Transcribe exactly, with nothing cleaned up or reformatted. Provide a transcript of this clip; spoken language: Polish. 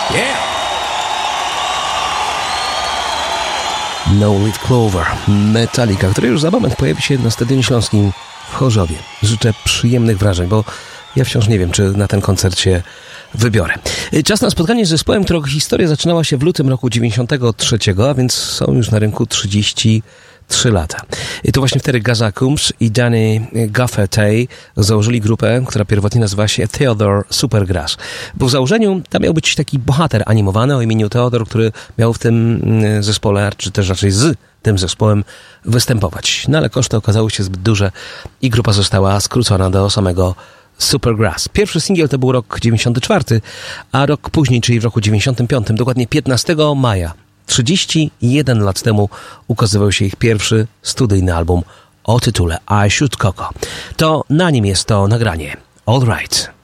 Yeah! No Leaf Clover, Metallica, który już za moment pojawi się na Stadionie Śląskim w Chorzowie. Życzę przyjemnych wrażeń, bo ja wciąż nie wiem, czy na ten koncert się wybiorę. Czas na spotkanie z zespołem, którego historia zaczynała się w lutym roku dziewięćdziesiątego trzeciego, a więc są już na rynku trzydzieści trzy lata. I to właśnie wtedy Gaza Coombs i Danny Gafferty założyli grupę, która pierwotnie nazywała się Theodore Supergrass. Bo w założeniu tam miał być taki bohater animowany o imieniu Theodore, który miał w tym zespole, czy też raczej z tym zespołem występować. No ale koszty okazały się zbyt duże i grupa została skrócona do samego Supergrass. Pierwszy singiel to był rok dziewięćdziesiąty czwarty, a rok później, czyli w roku dziewięćdziesiątym piątym, dokładnie piętnastego maja, trzydzieści jeden lat temu, ukazywał się ich pierwszy studyjny album o tytule I Shoot Coco. To na nim jest to nagranie All Right.